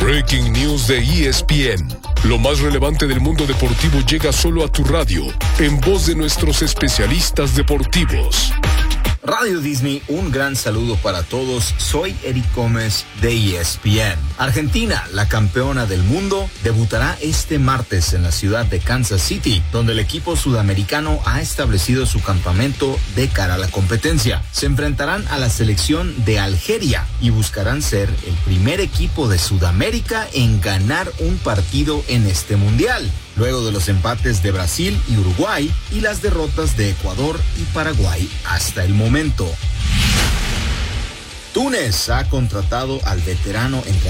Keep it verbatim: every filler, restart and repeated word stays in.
Breaking News de E S P N. Lo más relevante del mundo deportivo llega solo a tu radio, en voz de nuestros especialistas deportivos. Radio Disney, un gran saludo para todos. Soy Eric Gómez de E S P N. Argentina, la campeona del mundo, debutará este martes en la ciudad de Kansas City, donde el equipo sudamericano ha establecido su campamento de cara a la competencia. Se enfrentarán a la selección de Algeria y buscarán ser el primer equipo de Sudamérica en ganar un partido en este mundial, luego de los empates de Brasil y Uruguay y las derrotas de Ecuador y Paraguay hasta el momento. Túnez ha contratado al veterano entrenador